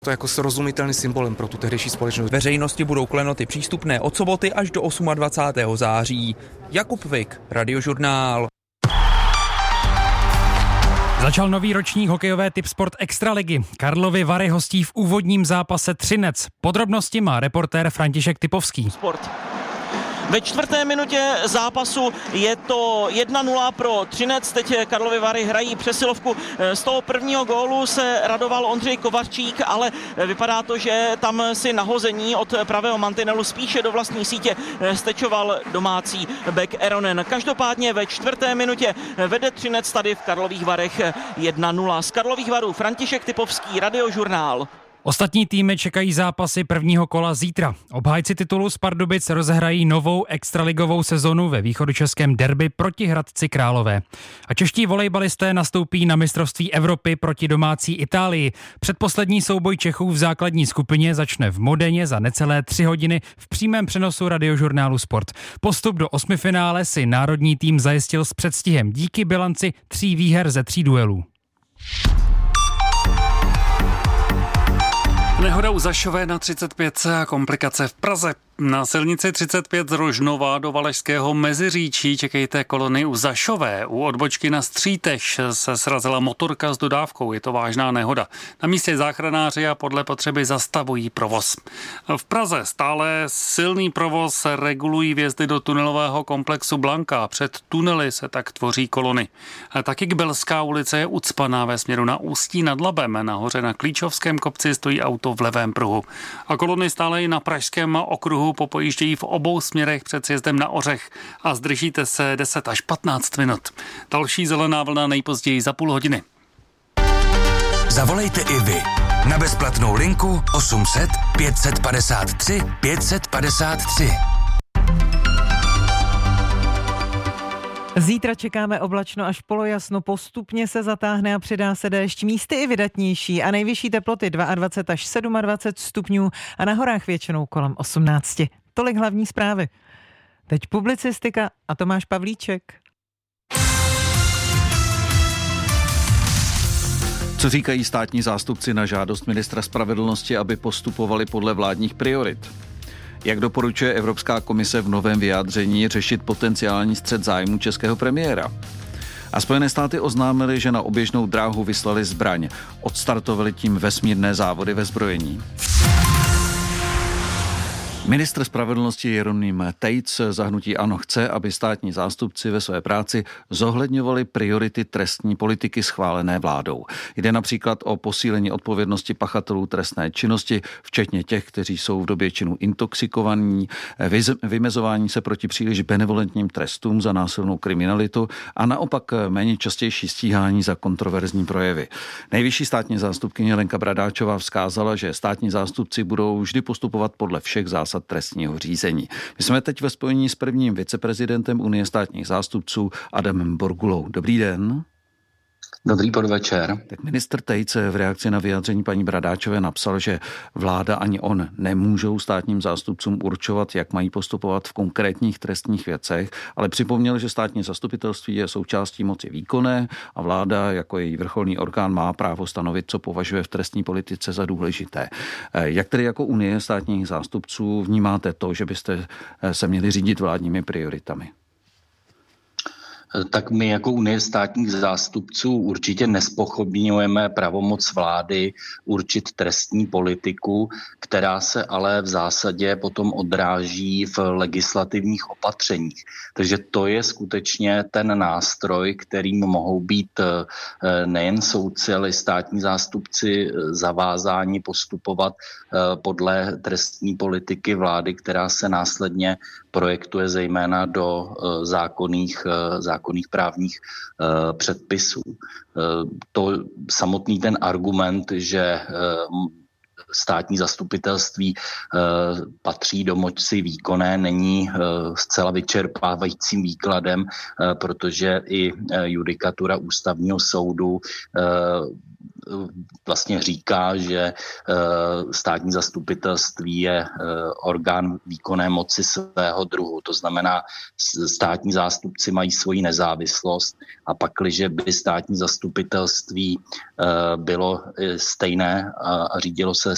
To je jako srozumitelný symbolem pro tu tehdejší společnost. Veřejnosti budou klenoty přístupné od soboty až do 28. září. Jakub Vik, Radiožurnál. Začal nový ročník hokejové Tipsport Extraligy. Karlovy Vary hostí v úvodním zápase Třinec. Podrobnosti má reportér František Typovský. Ve 4. minutě zápasu je to 1-0 pro Třinec. Teď Karlovy Vary hrají přesilovku. Z toho prvního gólu se radoval Ondřej Kovarčík, ale vypadá to, že tam si nahození od pravého mantinelu spíše do vlastní sítě stečoval domácí back Eronen. Každopádně ve 4. minutě vede Třinec tady v Karlových Varech 1-0. Z Karlových Varů František Typovský, Radiožurnál. Ostatní týmy čekají zápasy prvního kola zítra. Obhájci titulu z Pardubic rozehrají novou extraligovou sezonu ve východočeském derby proti Hradci Králové. A čeští volejbalisté nastoupí na mistrovství Evropy proti domácí Itálii. Předposlední souboj Čechů v základní skupině začne v Modeně za necelé 3 hodiny v přímém přenosu Radiožurnálu Sport. Postup do osmifinále si národní tým zajistil s předstihem díky bilanci 3 výher ze 3 duelů. Nehoda u Zašové na 35 a komplikace v Praze. Na silnici 35 z Rožnova do Valašského Meziříčí čekejte kolony u Zašové. U odbočky na Střítež se srazila motorka s dodávkou. Je to vážná nehoda. Na místě záchranáři a podle potřeby zastavují provoz. V Praze stále silný provoz regulují vjezdy do tunelového komplexu Blanka. Před tunely se tak tvoří kolony. Taky Kbelská ulice je ucpaná ve směru na Ústí nad Labem. Nahoře na Klíčovském kopci stojí auto v levém pruhu. A kolony stále i na pražském okruhu popojíždějí v obou směrech před sjezdem na Ořech a zdržíte se 10 až 15 minut. Další zelená vlna nejpozději za půl hodiny. Zavolejte i vy na bezplatnou linku 800 553 553. Zítra čekáme oblačno až polojasno, postupně se zatáhne a přidá se déšť, místy i vydatnější a nejvyšší teploty 22 až 27 stupňů a na horách většinou kolem 18. Tolik hlavní zprávy. Teď publicistika a Tomáš Pavlíček. Co říkají státní zástupci na žádost ministra spravedlnosti, aby postupovali podle vládních priorit? Jak doporučuje Evropská komise v novém vyjádření řešit potenciální střet zájmu českého premiéra? A Spojené státy oznámily, že na oběžnou dráhu vyslali zbraň. Odstartovali tím vesmírné závody ve zbrojení. Ministr spravedlnosti Jeroným Tejc za hnutí ANO chce, aby státní zástupci ve své práci zohledňovali priority trestní politiky schválené vládou. Jde například o posílení odpovědnosti pachatelů trestné činnosti, včetně těch, kteří jsou v době činu intoxikovaní, vymezování se proti příliš benevolentním trestům za násilnou kriminalitu a naopak méně častější stíhání za kontroverzní projevy. Nejvyšší státní zástupkyně Lenka Bradáčová vzkázala, že státní zástupci budou vždy postupovat podle všech zásad trestního řízení. My jsme teď ve spojení s prvním viceprezidentem Unie státních zástupců Adamem Borgulou. Dobrý den. Dobrý podvečer. Tak ministr Tejc v reakci na vyjádření paní Bradáčové napsal, že vláda ani on nemůžou státním zástupcům určovat, jak mají postupovat v konkrétních trestních věcech, ale připomněl, že státní zastupitelství je součástí moci výkonné a vláda jako její vrcholný orgán má právo stanovit, co považuje v trestní politice za důležité. Jak tedy jako Unie státních zástupců vnímáte to, že byste se měli řídit vládními prioritami? Tak my jako Unie státních zástupců určitě nespochybňujeme pravomoc vlády určit trestní politiku, která se ale v zásadě potom odráží v legislativních opatřeních. Takže to je skutečně ten nástroj, kterým mohou být nejen soudci, ale i státní zástupci zavázáni postupovat podle trestní politiky vlády, která se následně projektuje zejména do zákonných právních předpisů. To samotný ten argument, že státní zastupitelství patří do moci výkonné, není zcela vyčerpávajícím výkladem, protože i judikatura ústavního soudu vlastně říká, že státní zastupitelství je orgán výkonné moci svého druhu. To znamená, státní zástupci mají svoji nezávislost a pakliže by státní zastupitelství bylo stejné a řídilo se